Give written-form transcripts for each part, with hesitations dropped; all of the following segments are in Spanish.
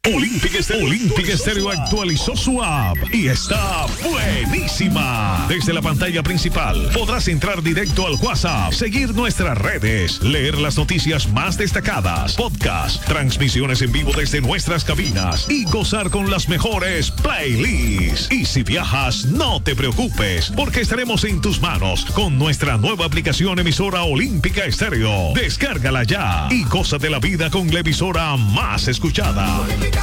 Olímpica Estéreo actualizó su app y está buenísima. Desde la pantalla principal podrás entrar directo al WhatsApp, seguir nuestras redes, leer las noticias más destacadas, podcast, transmisiones en vivo desde nuestras cabinas y gozar con las mejores playlists. Y si viajas, no te preocupes, porque estaremos en tus manos con nuestra nueva aplicación emisora Olímpica Estéreo. Descárgala ya y goza de la vida con la emisora más escuchada.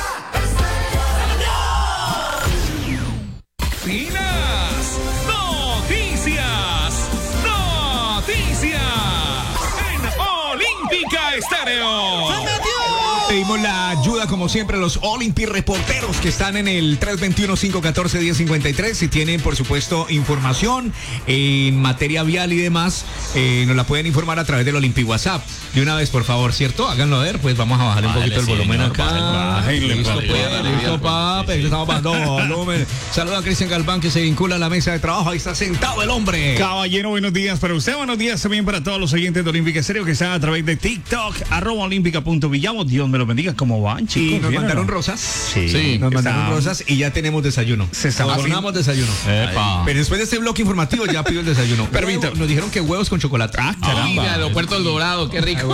Noticias en Olímpica Estéreo. Pedimos la ayuda, como siempre, a los Olympic reporteros que están en el 321-514-1053. Si tienen, por supuesto, información en materia vial y demás, nos la pueden informar a través del Olympic WhatsApp. De una vez, por favor, ¿cierto? Háganlo a ver, pues vamos a bajarle un poquito el volumen acá. Listo, papi, estamos bajando volumen. Saludos a Cristian Galván, que se vincula a la mesa de trabajo. Ahí está sentado el hombre. Caballero, buenos días para usted. Buenos días también para todos los oyentes de Olímpica Estéreo que están a través de TikTok, @olímpica.villamo. Dios me lo bendiga. ¿Cómo van, chicos? Y nos mandaron rosas. Sí, nos mandaron rosas y ya tenemos desayuno. Adornamos desayuno. Epa. Pero después de este bloque informativo ya pido el desayuno. Permítame. Nos dijeron que huevos con chocolate. Ah, caramba. Mira, Aeropuerto El Dorado, qué rico.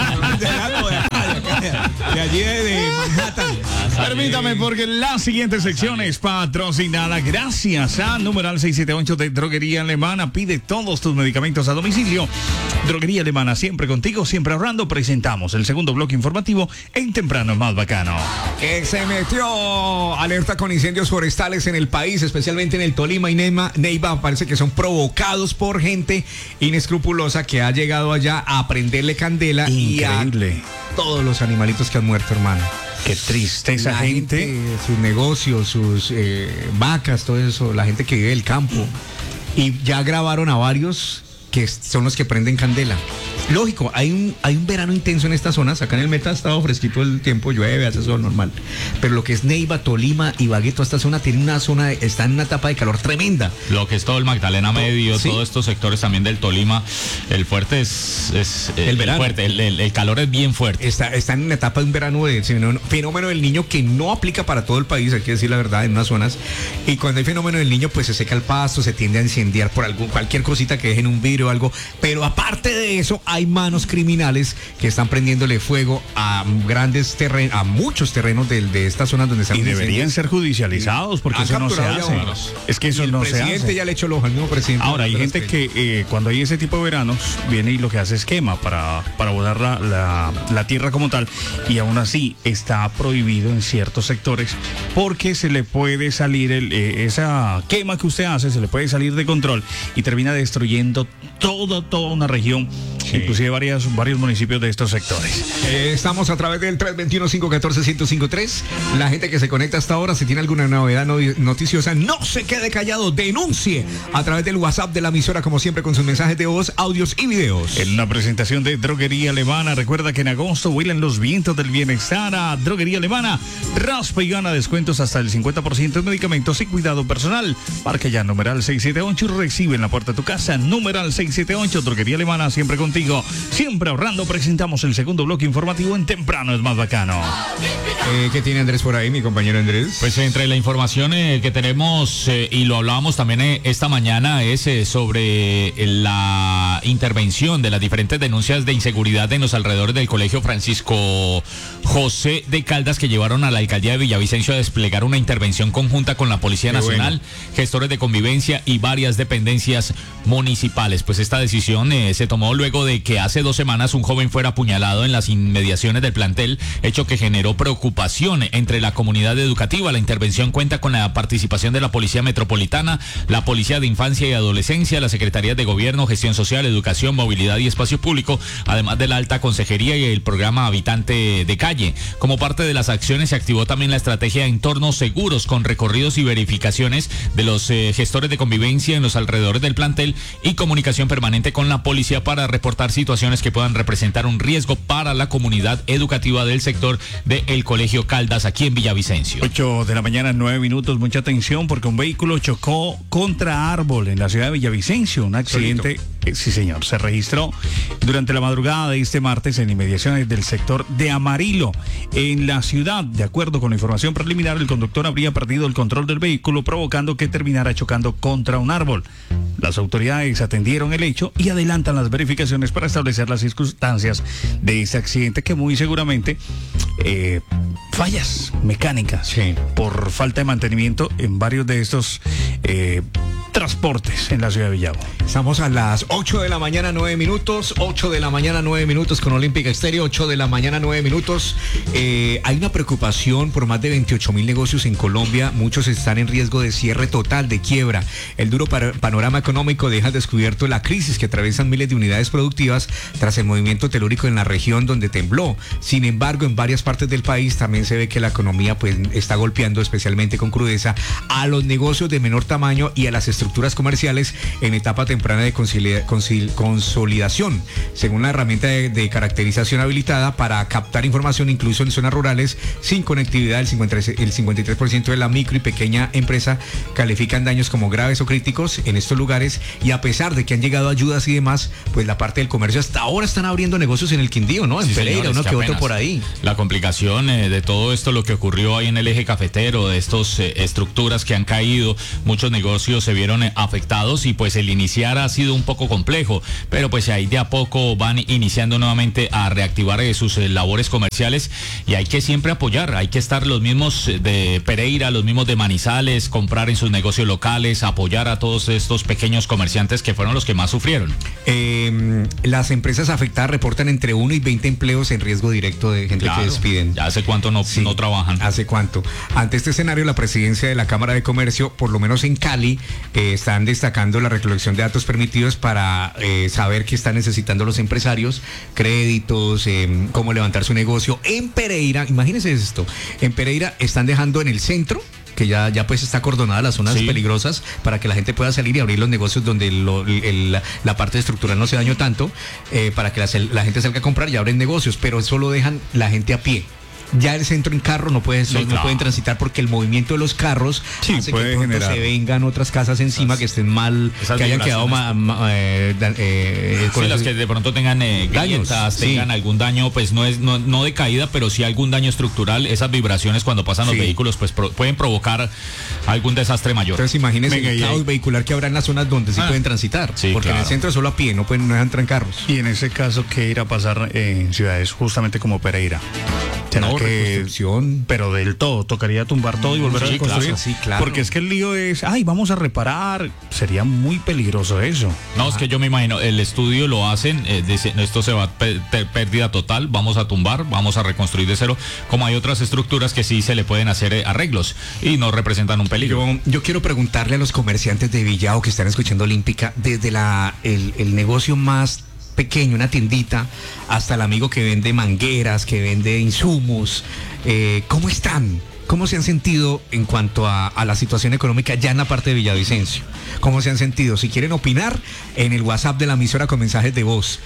De allí de Manhattan. Permítame, porque la siguiente sección es patrocinada gracias a numeral 678 de Droguería Alemana. Pide todos tus medicamentos a domicilio. Droguería Alemana, siempre contigo, siempre ahorrando. Presentamos el segundo bloque informativo en Temprano es Más Bacano. Que se metió alerta con incendios forestales en el país, especialmente en el Tolima y Neiva. Parece que son provocados por gente inescrupulosa que ha llegado allá a prenderle candela. Increíble. Y a todos los animalitos que han muerto, hermano. Qué triste esa gente. Sus negocios, sus vacas, todo eso, la gente que vive del campo. Y ya grabaron a varios que son los que prenden candela. Lógico, hay un verano intenso en estas zonas. Acá en el Meta ha estado fresquito el tiempo, llueve, hace sol normal. Pero lo que es Neiva, Tolima, Ibagué, toda esta zona tiene está en una etapa de calor tremenda. Lo que es todo el Magdalena Medio, sí. Todos estos sectores también del Tolima, el fuerte es el verano. El calor es bien fuerte. Está en una etapa de un verano de fenómeno del niño que no aplica para todo el país, hay que decir la verdad, en unas zonas. Y cuando hay fenómeno del niño, pues se seca el pasto, se tiende a incendiar por cualquier cosita que dejen un vidrio o algo. Pero aparte de eso, hay manos criminales que están prendiéndole fuego a muchos terrenos de estas zonas donde se han deberían ser judicializados, porque eso no se hace. Es que eso no se hace. El presidente ya le echó el ojo al mismo presidente. Ahora, hay gente que cuando hay ese tipo de veranos viene y lo que hace es quema para botar la tierra como tal, y aún así está prohibido en ciertos sectores porque se le puede salir esa quema que usted hace, se le puede salir de control y termina destruyendo toda una región, inclusive varios municipios de estos sectores. Estamos a través del 321-514-1053. La gente que se conecta hasta ahora, si tiene alguna novedad noticiosa, no se quede callado, denuncie a través del WhatsApp de la emisora, como siempre, con sus mensajes de voz, audios y videos. En una presentación de Droguería Alemana, recuerda que en agosto vuelan los vientos del bienestar a Droguería Alemana. Raspa y gana descuentos hasta el 50% en medicamentos y cuidado personal. Marca ya numeral 678 y recibe en la puerta de tu casa. Numeral 678, Droguería Alemana, siempre contigo, siempre ahorrando. Presentamos el segundo bloque informativo en Temprano es Más Bacano. ¿Qué tiene Andrés por ahí, mi compañero Andrés? Pues entre la información que tenemos, y lo hablábamos también esta mañana, es sobre la intervención de las diferentes denuncias de inseguridad en los alrededores del Colegio Francisco José de Caldas, que llevaron a la alcaldía de Villavicencio a desplegar una intervención conjunta con la Policía Nacional, gestores de convivencia y varias dependencias municipales. Pues esta decisión se tomó luego de que hace 2 semanas un joven fuera apuñalado en las inmediaciones del plantel, hecho que generó preocupación entre la comunidad educativa. La intervención cuenta con la participación de la Policía Metropolitana, la Policía de Infancia y Adolescencia, la Secretaría de Gobierno, Gestión Social, Educación, Movilidad y Espacio Público, además de la Alta Consejería y el programa Habitante de Calle. Como parte de las acciones se activó también la estrategia de entornos seguros, con recorridos y verificaciones de los gestores de convivencia en los alrededores del plantel y comunicación permanente con la policía para reportar reportar situaciones que puedan representar un riesgo para la comunidad educativa del sector del Colegio Caldas aquí en Villavicencio. 8 de la mañana, 9 minutos, mucha atención porque un vehículo chocó contra árbol en la ciudad de Villavicencio. Un accidente, sí señor, se registró durante la madrugada de este martes en inmediaciones del sector de Amarillo en la ciudad. De acuerdo con la información preliminar, el conductor habría perdido el control del vehículo, provocando que terminara chocando contra un árbol. Las autoridades atendieron el hecho y adelantan las verificaciones para establecer las circunstancias de este accidente, que muy seguramente fallas mecánicas por falta de mantenimiento en varios de estos transportes en la ciudad de Villavo. Estamos a las 8 de la mañana, 9 minutos. 8 de la mañana, 9 minutos con Olímpica Estéreo. 8 de la mañana, 9 minutos. Hay una preocupación por más de 28.000 negocios en Colombia. Muchos están en riesgo de cierre total, de quiebra. El duro panorama económico deja al descubierto la crisis que atraviesan miles de unidades productivas tras el movimiento telúrico en la región donde tembló. Sin embargo, en varias partes del país también se ve que la economía pues está golpeando especialmente con crudeza a los negocios de menor tamaño y a las estructuras comerciales en etapa temprana de consolidación, según la herramienta de caracterización habilitada para captar información incluso en zonas rurales sin conectividad. El 53% de la micro y pequeña empresa califican daños como graves o críticos en estos lugares, y a pesar de que han llegado ayudas y demás, pues la parte del comercio hasta ahora están abriendo negocios en el Quindío, ¿no? En Pereira, uno que otro por ahí. La complicación de todo esto, lo que ocurrió ahí en el eje cafetero, de estos estructuras que han caído, muchos negocios se vieron afectados y pues el iniciar ha sido un poco complejo, pero pues ahí de a poco van iniciando nuevamente a reactivar sus labores comerciales, y hay que siempre apoyar, hay que estar los mismos de Pereira, los mismos de Manizales, comprar en sus negocios locales, apoyar a todos estos pequeños comerciantes que fueron los que más sufrieron. Las empresas afectadas reportan entre 1 y 20 empleos en riesgo directo de gente que despiden. ¿Ya hace cuánto no trabajan? ¿Hace cuánto? Ante este escenario, la presidencia de la Cámara de Comercio, por lo menos en Cali, están destacando la recolección de datos permitidos para saber qué están necesitando los empresarios, créditos, cómo levantar su negocio. En Pereira, imagínense esto, en Pereira están dejando en el centro, que ya pues está acordonada las zonas peligrosas para que la gente pueda salir y abrir los negocios donde la parte estructural no se dañó tanto, para que la gente salga a comprar y abren negocios, pero solo dejan la gente a pie. Ya el centro en carro no pueden transitar porque el movimiento de los carros hace que pronto se vengan otras casas encima que estén mal, que hayan quedado las que de pronto tengan grietas, tengan algún daño, pues no de caída, pero sí algún daño estructural. Esas vibraciones cuando pasan los vehículos pues pueden provocar algún desastre mayor. Entonces imagínense el caos vehicular que habrá en las zonas donde sí pueden transitar, porque en el centro solo a pie, no entran carros. Y en ese caso, ¿qué irá a pasar en ciudades justamente como Pereira? Pero del todo, tocaría tumbar todo y volver a reconstruir. Claro. Porque es que el lío es, vamos a reparar. Sería muy peligroso eso. No, es que yo me imagino, el estudio lo hacen, dicen, esto se va a pérdida total, vamos a tumbar, vamos a reconstruir de cero, como hay otras estructuras que sí se le pueden hacer arreglos y no representan un peligro. Yo quiero preguntarle a los comerciantes de Villavo que están escuchando Olímpica, desde el negocio más pequeño, una tiendita, hasta el amigo que vende mangueras, que vende insumos, ¿cómo están? ¿Cómo se han sentido en cuanto a la situación económica ya en la parte de Villavicencio? ¿Cómo se han sentido? Si quieren opinar, en el WhatsApp de la emisora con mensajes de voz,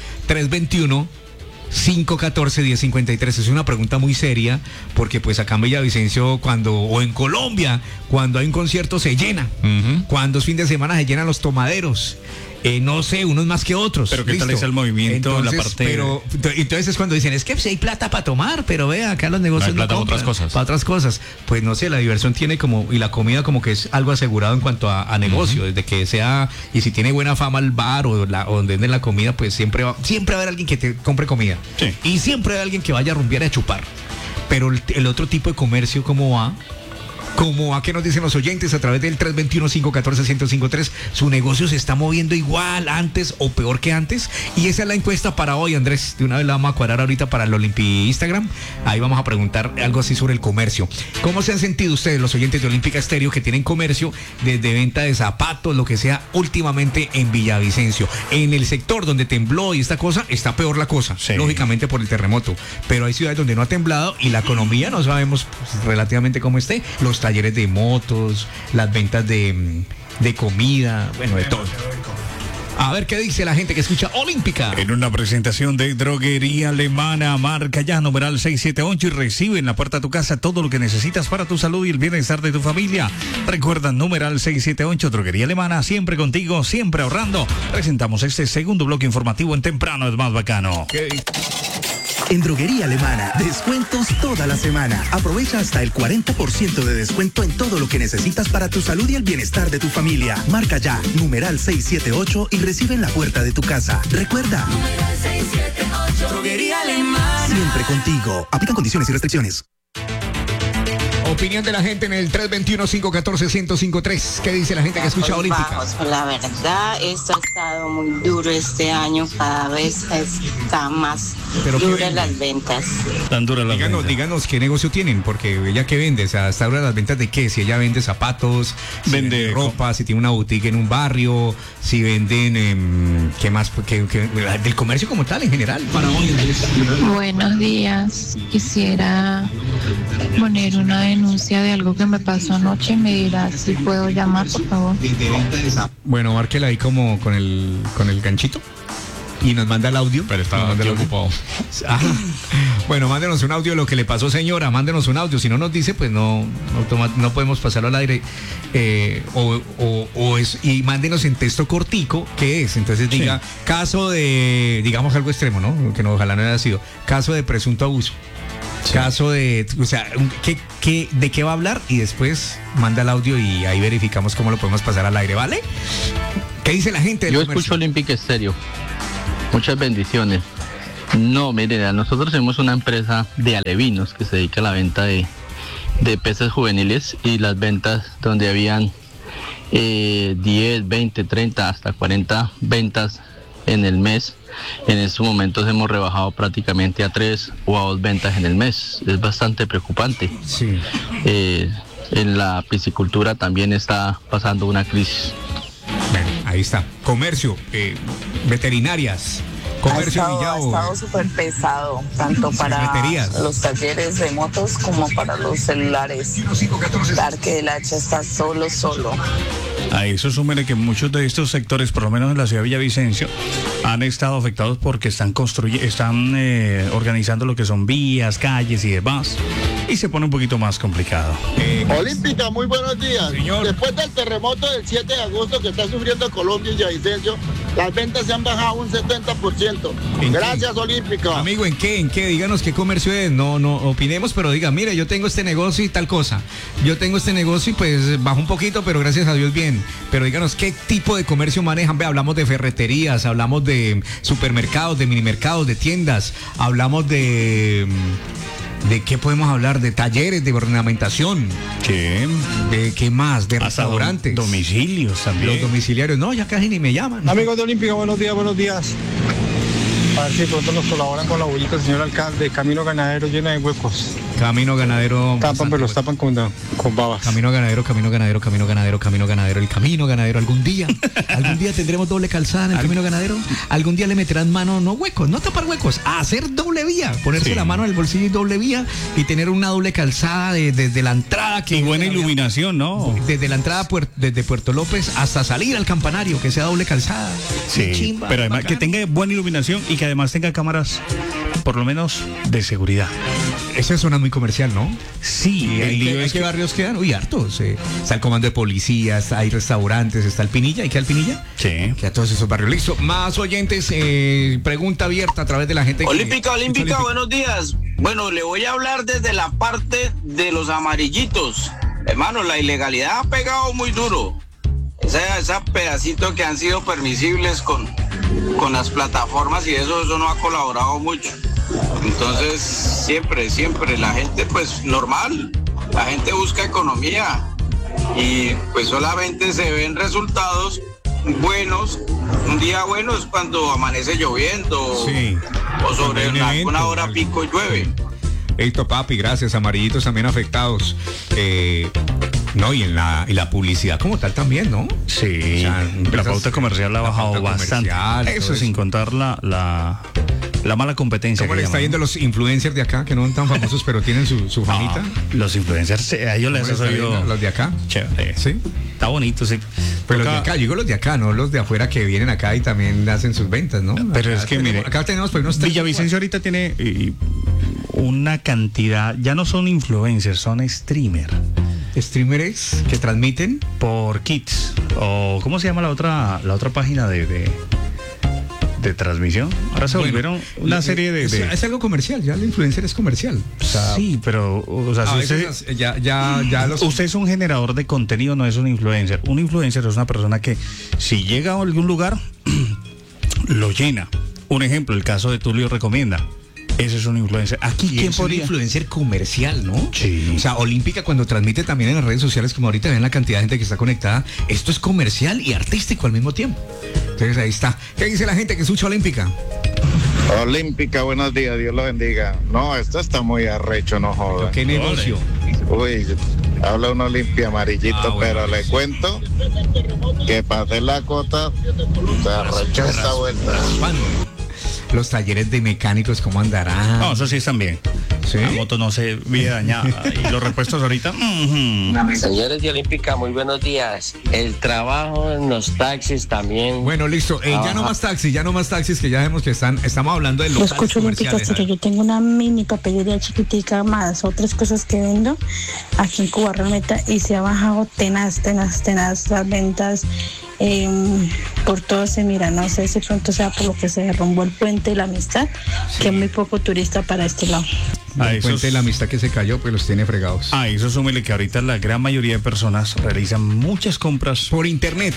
321-514-1053. Es una pregunta muy seria, porque pues acá en Villavicencio, o en Colombia, cuando hay un concierto se llena, cuando es fin de semana se llenan los tomaderos. No sé, unos más que otros. Pero ¿qué tal es el movimiento? Entonces, la parte entonces es cuando dicen, es que hay plata para tomar, pero vea, acá los negocios no hay plata para otras cosas. Para otras cosas. Pues no sé, la diversión tiene y la comida como que es algo asegurado en cuanto a negocio, desde que sea, y si tiene buena fama el bar o donde venden la comida, pues siempre va a haber alguien que te compre comida. Sí. Y siempre hay alguien que vaya a rumbear y a chupar. Pero el otro tipo de comercio, ¿cómo va? Como a qué nos dicen los oyentes a través del 321-514-1053, su negocio se está moviendo igual, antes o peor que antes. Y esa es la encuesta para hoy, Andrés. De una vez la vamos a cuadrar ahorita para el Olympi Instagram. Ahí vamos a preguntar algo así sobre el comercio. ¿Cómo se han sentido ustedes, los oyentes de Olímpica Estéreo, que tienen comercio desde venta de zapatos, lo que sea, últimamente en Villavicencio? En el sector donde tembló y esta cosa, está peor la cosa, lógicamente por el terremoto. Pero hay ciudades donde no ha temblado y la economía no sabemos relativamente cómo esté. Los talleres de motos, las ventas de comida, bueno, de todo. A ver qué dice la gente que escucha Olímpica. En una presentación de Droguería Alemana, marca ya numeral 678 y recibe en la puerta de tu casa todo lo que necesitas para tu salud y el bienestar de tu familia. Recuerda, numeral 678, Droguería Alemana, siempre contigo, siempre ahorrando. Presentamos este segundo bloque informativo en Temprano es más bacano. En Droguería Alemana, descuentos toda la semana. Aprovecha hasta el 40% de descuento en todo lo que necesitas para tu salud y el bienestar de tu familia. Marca ya, numeral 678 y recibe en la puerta de tu casa. Recuerda, numeral 678, Droguería Alemana. Siempre contigo. Aplican condiciones y restricciones. Opinión de la gente en el 321-514-1053. ¿Qué dice la gente que escucha Olímpica? Bajos, la verdad, esto ha estado muy duro este año. Cada vez está más duras las ventas. Tan duras las ventas. Díganos qué negocio tienen, porque ella que vende, o sea, ¿está dura las ventas de qué? Si ella vende zapatos, vende ropa, si tiene una boutique en un barrio, si venden, ¿qué más? Del comercio como tal, en general. Para hoy. Buenos días. Quisiera poner una denuncia de algo que me pasó anoche. Me dirá si puedo llamar, por favor. Bueno, márquela ahí como con el ganchito y nos manda el audio. Pero está ocupado. Bueno, mándenos un audio de lo que le pasó, señora. Mándenos un audio. Si no nos dice, pues no podemos pasarlo al aire. Y mándenos en texto cortico qué es. Entonces diga, caso de, digamos algo extremo, ¿no? Que no, ojalá no haya sido. Caso de presunto abuso. Sí. Caso de, o sea, ¿de qué va a hablar? Y después manda el audio y ahí verificamos cómo lo podemos pasar al aire, ¿vale? ¿Qué dice la gente del comercio? Escucho Olímpica Estéreo. Muchas bendiciones. No, mire, nosotros somos una empresa de alevinos que se dedica a la venta de peces juveniles y las ventas donde habían 10, 20, 30, hasta 40 ventas en el mes. En estos momentos hemos rebajado prácticamente a 3 o a 2 ventas en el mes. Es bastante preocupante. Sí. En la piscicultura también está pasando una crisis. Bueno, ahí está. Comercio, veterinarias. Comercio ha estado súper pesado, tanto para los talleres de motos como para los celulares. Parque del Hacha está solo. A eso súmele que muchos de estos sectores, por lo menos en la ciudad de Villavicencio, han estado afectados porque están organizando lo que son vías, calles y demás. Y se pone un poquito más complicado. Olímpica, muy buenos días. Señor. Después del terremoto del 7 de agosto que está sufriendo Colombia y Villavicencio, las ventas se han bajado un 70%. Gracias, Olímpica. Amigo, ¿en qué? Díganos qué comercio es. No opinemos, pero diga, mire, yo tengo este negocio y tal cosa. Yo tengo este negocio y pues bajó un poquito, pero gracias a Dios bien. Pero díganos qué tipo de comercio manejan. Ve, hablamos de ferreterías, hablamos de supermercados, de minimercados, de tiendas, hablamos ¿de qué podemos hablar? De talleres, de ornamentación. ¿Qué? ¿De qué más? De restaurantes. Domicilios también. Los domiciliarios, no, ya casi ni me llaman. Amigos de Olímpica, buenos días. A ver si pronto nos colaboran con la bollita, señor alcalde. Camino Ganadero llena de huecos. Camino Ganadero. Tapan, pero los tapan con babas. Camino Ganadero. El Camino Ganadero. Algún día tendremos doble calzada en el Camino Ganadero. Algún día le meterán mano, no huecos, no tapar huecos, a hacer doble vía. Ponerse la mano en el bolsillo y doble vía y tener una doble calzada desde la entrada. Y buena iluminación, ¿no? Desde la entrada, desde Puerto López hasta salir al campanario, que sea doble calzada. Sí, chimba, pero además bacán. Que tenga buena iluminación y que además tenga cámaras, por lo menos, de seguridad. Esa zona muy comercial, ¿no? Sí, ¿Qué barrios quedan? Uy, hartos. Está el comando de policías, hay restaurantes, está el Pinilla. ¿Y qué al Pinilla? Sí. Queda todos esos barrios. Listo. Más oyentes, pregunta abierta a través de la gente. Olímpica, buenos días. Bueno, le voy a hablar desde la parte de los amarillitos. Hermano, la ilegalidad ha pegado muy duro. Ese pedacito que han sido permisibles con las plataformas y eso no ha colaborado mucho. Entonces, siempre la gente, pues, normal, la gente busca economía y pues solamente se ven resultados buenos. Un día bueno es cuando amanece lloviendo, sí, o sobre una hora pico llueve. Esto, papi, gracias. Amarillitos también afectados. No, y en la publicidad como tal también, ¿no? Sí, o sea, la pauta comercial ha bajado bastante. Eso sin contar la la mala competencia. ¿Cómo le está yendo a los influencers de acá, que no son tan famosos, pero tienen su famita? Los influencers, a ellos les ha oído. ¿Los de acá? Chévere. Sí. Está bonito, sí. Pero los de acá, digo los de acá, no los de afuera que vienen acá y también hacen sus ventas, ¿no? Pero acá es que mire, acá tenemos pues unos Villavicencio ahorita tiene una cantidad, ya no son influencers, son streamers. Streamers que transmiten por Kids, o ¿cómo se llama la otra página de transmisión? Ahora se volvieron una serie de... Es algo comercial, ya el influencer es comercial. O sea, sí, pero o sea, si usted es un generador de contenido, no es un influencer. Un influencer es una persona que si llega a algún lugar lo llena. Un ejemplo, el caso de Tulio Recomienda. Ese es un influencer. Aquí ¿quién es podría? Un influencer comercial, ¿no? Sí. O sea, Olímpica cuando transmite también en las redes sociales, como ahorita ven la cantidad de gente que está conectada, esto es comercial y artístico al mismo tiempo. Entonces ahí está. ¿Qué dice la gente que escucha Olímpica? Olímpica, buenos días, Dios lo bendiga. No, esto está muy arrecho, no joda. ¿Qué negocio? Uy, habla un Olimpia amarillito, pero le cuento que para hacer la cota se arrechó esta vuelta. Los talleres de mecánicos, ¿cómo andarán? No, eso sí están bien. ¿Sí? La moto no se ve dañada. Y los repuestos ahorita. Señores de Olímpica, muy buenos días. El trabajo en los taxis también. Bueno, listo. Ya no más taxis, que ya vemos que estamos hablando de los escucho Olímpica, porque yo tengo una mini papelería chiquitica más otras cosas que vendo aquí en Cuba Realmente y se ha bajado tenaz las ventas. Por todo se mira, no sé si pronto sea por lo que se derrumbó el puente de la amistad, que es muy poco turista para este lado. El puente de la amistad que se cayó, pues los tiene fregados. Eso súmele que ahorita la gran mayoría de personas realizan muchas compras por internet.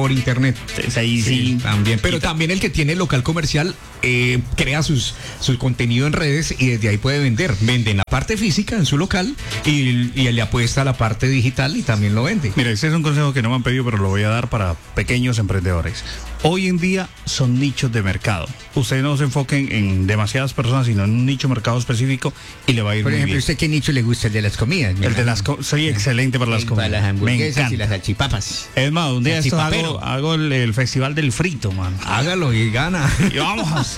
Ahí sí, también. Pero también el que tiene local comercial crea su contenido en redes y desde ahí puede vender. Vende en la parte física en su local y él le apuesta a la parte digital y también lo vende. Mira, ese es un consejo que no me han pedido, pero lo voy a dar para pequeños emprendedores. Hoy en día son nichos de mercado. Ustedes no se enfoquen en demasiadas personas, sino en un nicho de mercado específico y le va a ir muy bien. Por ejemplo, ¿usted qué nicho le gusta? El de las comidas. El de las soy excelente para las comidas. Para las hamburguesas y las salchipapas. Es más, un día hago el festival del frito, man. Hágalo y gana. Y vamos a hacer